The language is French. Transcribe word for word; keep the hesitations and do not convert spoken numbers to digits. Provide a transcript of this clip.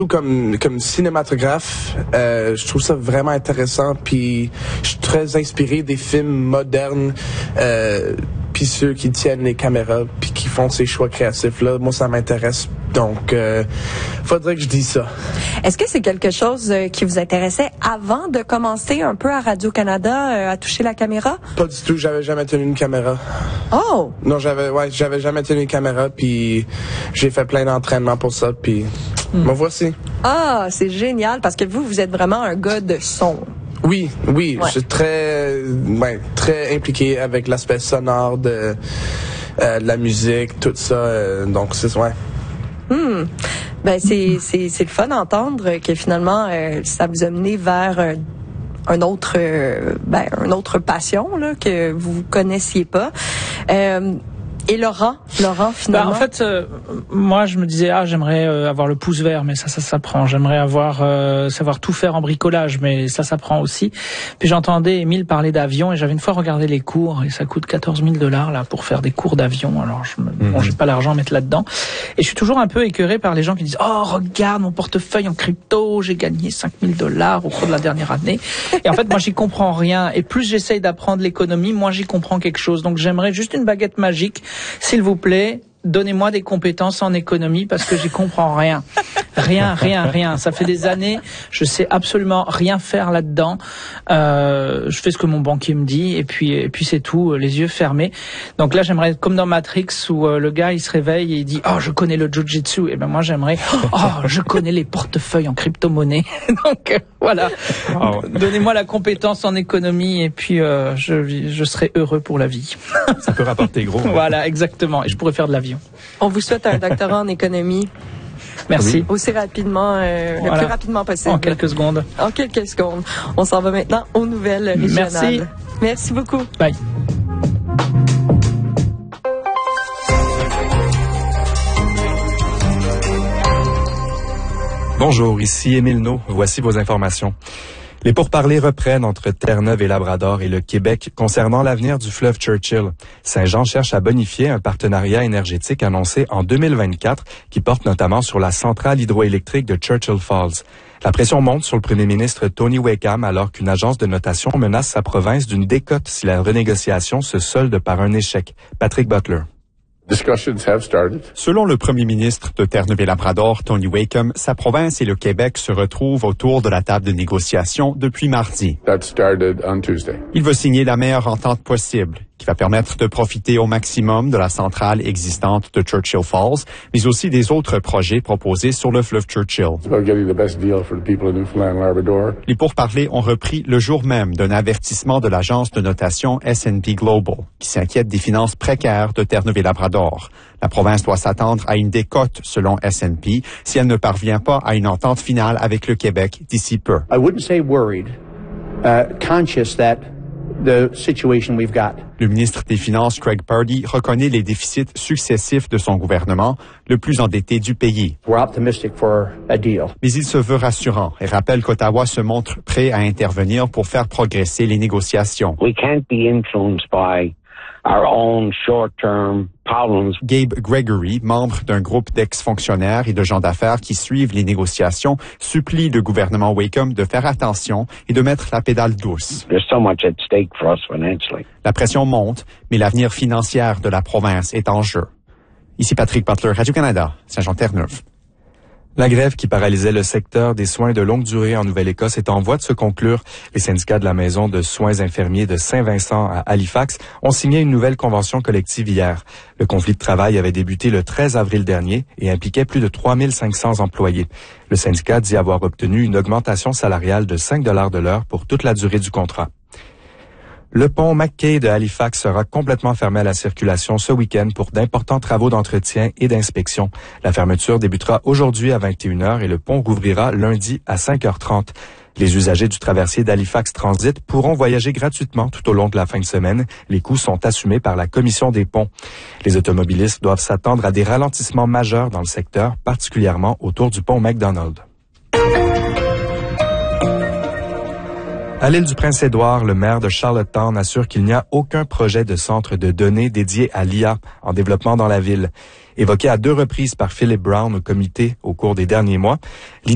Comme comme cinématographe, euh, je trouve ça vraiment intéressant, puis je suis très inspiré des films modernes, euh, puis ceux qui tiennent les caméras, puis qui font ces choix créatifs là. Moi, ça m'intéresse, donc euh, faudrait que je dise ça. Est-ce que c'est quelque chose qui vous intéressait avant de commencer un peu à Radio-Canada euh, à toucher la caméra? Pas du tout. J'avais jamais tenu une caméra. Oh. Non, j'avais ouais, j'avais jamais tenu une caméra, puis j'ai fait plein d'entraînements pour ça, puis hmm. me voici. Ah, c'est génial, parce que vous, vous êtes vraiment un gars de son. Oui, oui, ouais. je suis très, ouais, très impliqué avec l'aspect sonore de, euh, de la musique, tout ça. Euh, donc c'est ouais. Hmm. Ben c'est c'est c'est le fun d'entendre que finalement euh, ça vous a mené vers euh, un autre euh, ben un autre passion là que vous connaissiez pas. Euh, Et Laurent, Laurent finalement. Ben, en fait, euh, moi je me disais ah j'aimerais euh, avoir le pouce vert, mais ça ça s'apprend. J'aimerais avoir euh, savoir tout faire en bricolage, mais ça s'apprend aussi. Puis j'entendais Émile parler d'avion et j'avais une fois regardé les cours et ça coûte quatorze mille dollars là pour faire des cours d'avion. Alors je me, mm-hmm. bon j'ai pas l'argent à mettre là-dedans et je suis toujours un peu écœuré par les gens qui disent oh regarde mon portefeuille en crypto, j'ai gagné cinq mille dollars au cours de la dernière année. Et en fait moi j'y comprends rien et plus j'essaye d'apprendre l'économie, moins j'y comprends quelque chose. Donc j'aimerais juste une baguette magique. S'il vous plaît, donnez-moi des compétences en économie parce que j'y comprends rien. Rien, rien, rien. Ça fait des années, je sais absolument rien faire là-dedans. Euh, je fais ce que mon banquier me dit et puis et puis c'est tout, les yeux fermés. Donc là, j'aimerais comme dans Matrix où euh, le gars il se réveille et il dit "Oh, je connais le jiu-jitsu." Et ben moi j'aimerais "Oh, je connais les portefeuilles en crypto-monnaie." Donc euh, voilà. Oh. Donnez-moi la compétence en économie et puis euh, je je serai heureux pour la vie. Ça peut rapporter gros. Hein. Voilà, exactement. Et je pourrais faire de l'avion. On vous souhaite un doctorat en économie. Merci. Oui. Aussi rapidement, euh, voilà. Le plus rapidement possible. En quelques secondes. En quelques secondes. On s'en va maintenant aux nouvelles régionales. Merci. Merci beaucoup. Bye. Bonjour, ici Émile No. Voici vos informations. Les pourparlers reprennent entre Terre-Neuve et Labrador et le Québec concernant l'avenir du fleuve Churchill. Saint-Jean cherche à bonifier un partenariat énergétique annoncé en deux mille vingt-quatre qui porte notamment sur la centrale hydroélectrique de Churchill Falls. La pression monte sur le premier ministre Tony Wakeham alors qu'une agence de notation menace sa province d'une décote si la renégociation se solde par un échec. Patrick Butler. Selon le premier ministre de Terre-Neuve et Labrador, Tony Wakeham, sa province et le Québec se retrouvent autour de la table de négociation depuis mardi. Il veut signer la meilleure entente possible, qui va permettre de profiter au maximum de la centrale existante de Churchill Falls, mais aussi des autres projets proposés sur le fleuve Churchill. Les pourparlers ont repris le jour même d'un avertissement de l'agence de notation S and P Global, qui s'inquiète des finances précaires de Terre-Neuve et Labrador. La province doit s'attendre à une décote, selon S and P, si elle ne parvient pas à une entente finale avec le Québec d'ici peu. I wouldn't say worried, uh, conscious that the situation we've got. Le ministre des Finances, Craig Purdy, reconnaît les déficits successifs de son gouvernement, le plus endetté du pays. We're optimistic for a deal. Mais il se veut rassurant et rappelle qu'Ottawa se montre prêt à intervenir pour faire progresser les négociations. We can't be influenced by our own short-term problems. Gabe Gregory, membre d'un groupe d'ex-fonctionnaires et de gens d'affaires qui suivent les négociations, supplie le gouvernement Wakeham de faire attention et de mettre la pédale douce. There's so much at stake for us financially. La pression monte, mais l'avenir financier de la province est en jeu. Ici Patrick Butler, Radio-Canada, Saint-Jean-Terre-Neuve. La grève qui paralysait le secteur des soins de longue durée en Nouvelle-Écosse est en voie de se conclure. Les syndicats de la maison de soins infirmiers de Saint-Vincent à Halifax ont signé une nouvelle convention collective hier. Le conflit de travail avait débuté le treize avril dernier et impliquait plus de trois mille cinq cents employés. Le syndicat dit avoir obtenu une augmentation salariale de cinq dollars de l'heure pour toute la durée du contrat. Le pont McKay de Halifax sera complètement fermé à la circulation ce week-end pour d'importants travaux d'entretien et d'inspection. La fermeture débutera aujourd'hui à vingt et une heures et le pont rouvrira lundi à cinq heures trente. Les usagers du traversier d'Halifax Transit pourront voyager gratuitement tout au long de la fin de semaine. Les coûts sont assumés par la Commission des ponts. Les automobilistes doivent s'attendre à des ralentissements majeurs dans le secteur, particulièrement autour du pont McDonald. À l'île du Prince-Édouard, le maire de Charlottetown assure qu'il n'y a aucun projet de centre de données dédié à l'I A en développement dans la ville. Évoqué à deux reprises par Philip Brown au comité au cours des derniers mois,